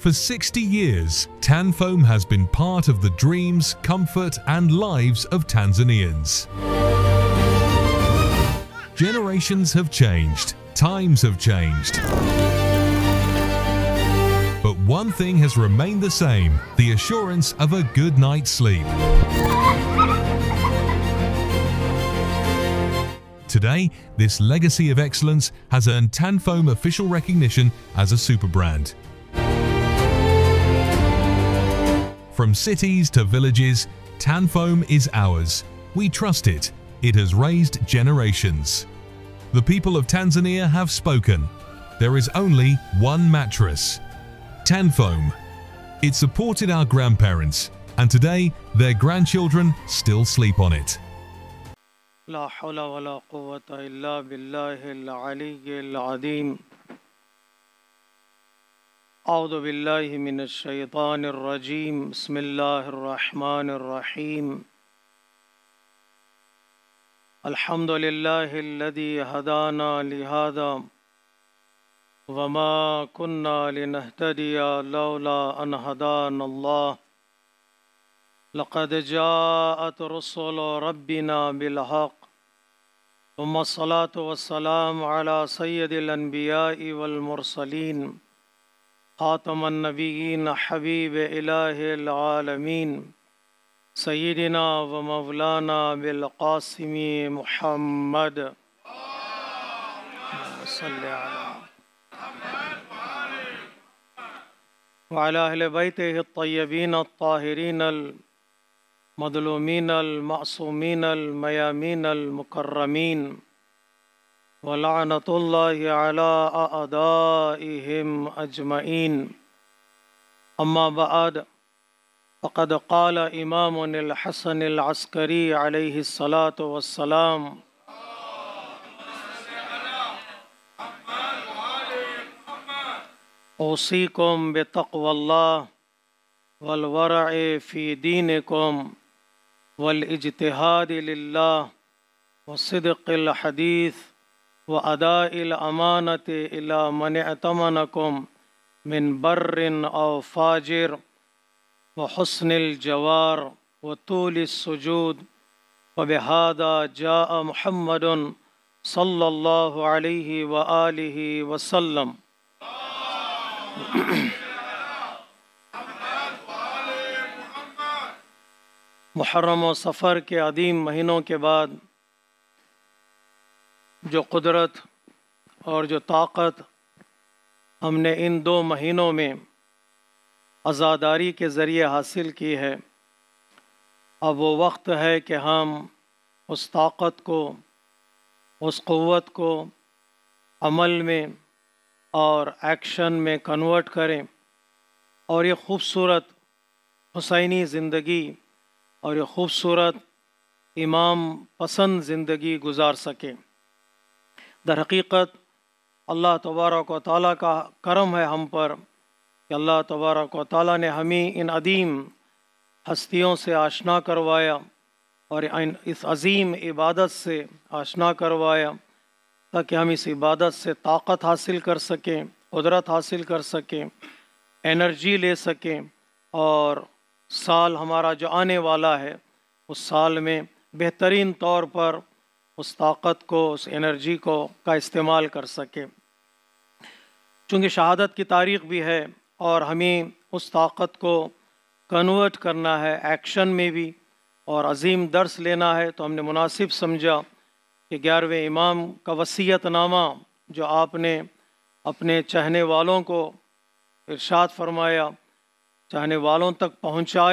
For 60 years, Tanfoam has been part of the dreams, comfort and lives of Tanzanians. Generations have changed, times have changed. But one thing has remained the same, the assurance of a good night's sleep. Today, this legacy of excellence has earned Tanfoam official recognition as a super brand. From cities to villages, Tanfoam is ours. We trust it. It has raised generations. The people of Tanzania have spoken. There is only one mattress, Tanfoam. It supported our grandparents, and today their grandchildren still sleep on it. لا حول ولا قوة إلا بالله العلي العظيم. أعوذ بالله من الشيطان الرجيم. بسم الله الرحمن الرحيم. الحمد لله الذي هدانا لهذا وما كنا لنهتدي لولا أن هدانا الله. لقد جاءت رسل ربنا بالحق ثم الصلاة والسلام على سيد الأنبياء والمرسلين خاتم النبيين حبيب إله العالمين سيدنا ومولانا بالقاسم محمد صلى على وعلى أهل بيته الطيبين الطاهرين المظلومين المعصومين الميامين المكرمين ولعنة الله على أعدائهم أجمعين. أما بعد، فقد قال إمامنا الحسن العسكري عليه الصلاة والسلام: أوصيكم بتقوى الله والورع في دينكم والاجتهاد لله وصدق الحديث وأداء الأمانة إلى من ائتمنكم من بر أو فاجر وحسن الجوار وطول السجود. وبهذا جاء محمد صلى الله عليه وآله وسلم. محرم و سفر کے عظیم مہینوں کے بعد جو قدرت اور جو طاقت ہم نے ان 2 مہینوں میں عزاداری کے ذریعے حاصل کی ہے، اب وہ وقت ہے کہ ہم اس طاقت کو، اس قوت کو عمل میں اور ایکشن میں کنورٹ کریں اور یہ خوبصورت حسینی زندگی اور یہ خوبصورت امام پسند زندگی گزار سکیں۔ در حقیقت اللہ تبارک و تعالیٰ کا کرم ہے ہم پر کہ اللہ تبارک و تعالیٰ نے ہمیں ان عظیم ہستیوں سے آشنا کروایا اور اس عظیم عبادت سے آشنا کروایا تاکہ ہم اس عبادت سے طاقت حاصل کر سکیں، قدرت حاصل کر سکیں، انرجی لے سکیں، اور سال ہمارا جو آنے والا ہے اس سال میں بہترین طور پر اس طاقت کو، اس انرجی کو کا استعمال کر سکے۔ چونکہ شہادت کی تاریخ بھی ہے اور ہمیں اس طاقت کو کنورٹ کرنا ہے ایکشن میں بھی اور عظیم درس لینا ہے، تو ہم نے مناسب سمجھا کہ 11ویں امام کا وصیت نامہ جو آپ نے اپنے چاہنے والوں کو ارشاد فرمایا، چاہنے والوں تک پہنچایا،